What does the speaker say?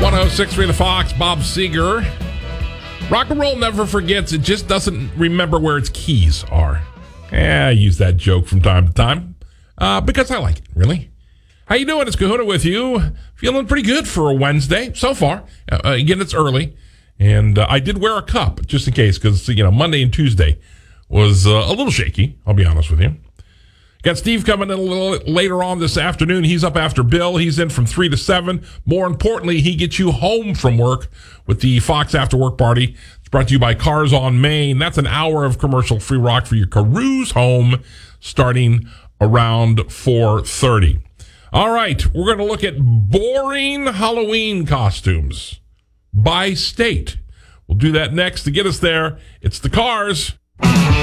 106.3 The Fox, Bob Seger. Rock and roll never forgets. It just doesn't remember where its keys are. I use that joke from time to time because I like it, really. How you doing? It's Kahuna with you. Feeling pretty good for a Wednesday so far. Again, it's early, and I did wear a cup just in case because, Monday and Tuesday was a little shaky, I'll be honest with you. Got Steve coming in a little later on this afternoon. He's up after Bill. He's in from 3 to 7. More importantly, he gets you home from work with the Fox After Work Party. It's brought to you by Cars on Main. That's an hour of commercial-free rock for your cruise home starting around 4:30. All right, we're going to look at boring Halloween costumes by state. We'll do that next. To get us there, it's the Cars.